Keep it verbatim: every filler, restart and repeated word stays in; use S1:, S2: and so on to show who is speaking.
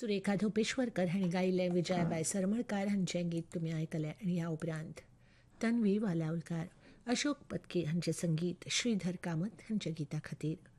S1: सुरेखा धोपेश्वरकर हांणी गायिल्लें विजयाबाई सरमळकार हांचें गीत तुमी आयकलें आनी ह्या उपरांत तन्वी वालावलकार, अशोक पत्की हांचें संगीत, श्रीधर कामत हांच्या गिता खातीर